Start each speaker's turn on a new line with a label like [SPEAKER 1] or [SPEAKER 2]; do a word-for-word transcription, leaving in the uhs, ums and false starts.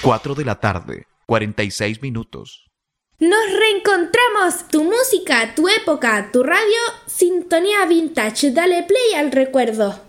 [SPEAKER 1] cuatro de la tarde, cuarenta y seis minutos.
[SPEAKER 2] Nos reencontramos. Tu música, tu época, tu radio, Sintonía Vintage. Dale play al recuerdo.